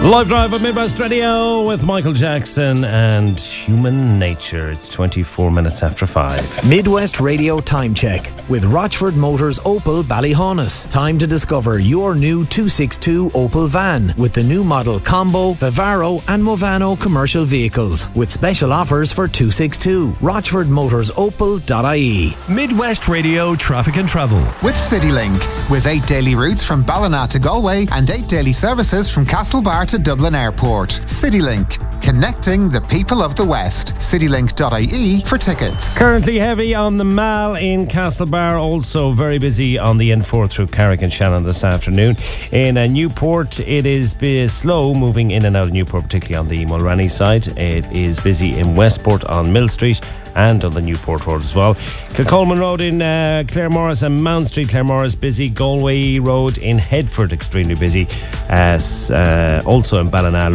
Live Drive on Midwest Radio with Michael Jackson and Human Nature. It's 24 minutes after 5. Midwest Radio Time Check with Rochford Motors Opel Ballyhaunis. Time to discover your new 262 Opel van with the new model Combo, Vivaro and Movano commercial vehicles with special offers for 262. Rochford Motors Opel.ie. Midwest Radio Traffic and Travel with CityLink. With 8 daily routes from Ballina to Galway and 8 daily services from Castlebar to Dublin Airport. CityLink, connecting the people of the West. CityLink.ie for tickets. Currently heavy on the Mall in Castlebar, also very busy on the N4 through Carrick and Shannon this afternoon. In Newport, it is slow moving in and out of Newport, particularly on the Mulranny side. It is busy in Westport on Mill Street and on the Newport Road as well. Kilcolman Road in Claremorris and Mount Street. Claremorris busy. Galway Road in Headford extremely busy. Also in Ballina